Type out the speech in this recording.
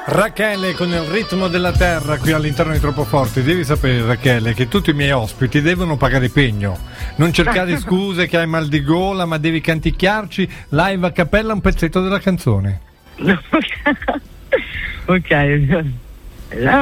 Rachele con il ritmo della terra qui all'interno di Troppo Forti. Devi sapere, Rachele, che tutti i miei ospiti devono pagare pegno. Non cercare scuse che hai mal di gola, ma devi canticchiarci live a cappella un pezzetto della canzone. Ok.